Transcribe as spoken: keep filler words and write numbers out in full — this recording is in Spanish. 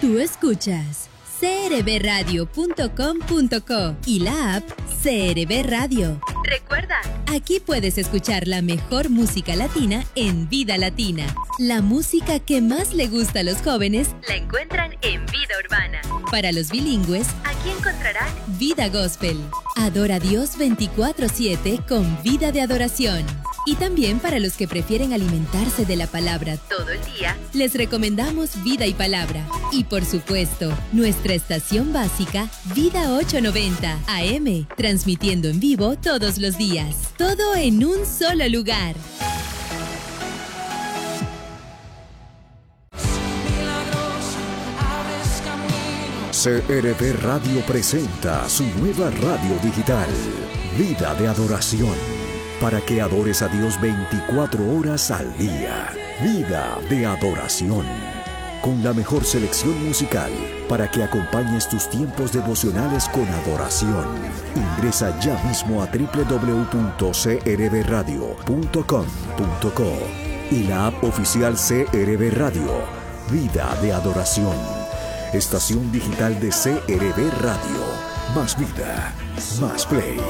Tú escuchas c r b radio punto com punto co y la app C R B Radio. Recuerda, aquí puedes escuchar la mejor música latina en Vida Latina. La música que más le gusta a los jóvenes la encuentran en Vida Urbana. Para los bilingües, aquí encontrarán Vida Gospel. Adora a Dios veinticuatro siete con Vida de Adoración. Y también para los que prefieren alimentarse de la palabra todo el día, les recomendamos Vida y Palabra. Y por supuesto, nuestra estación básica, Vida ochocientos noventa A M, transmitiendo en vivo todos los días. Todo en un solo lugar. C R B Radio presenta su nueva radio digital, Vida de Adoración, para que adores a Dios veinticuatro horas al día. Vida de Adoración, con la mejor selección musical para que acompañes tus tiempos devocionales con adoración. Ingresa ya mismo a doble u doble u doble u punto c r b radio punto com punto co y la app oficial C R B Radio, Vida de Adoración. Estación digital de C R B Radio. Más vida, más play.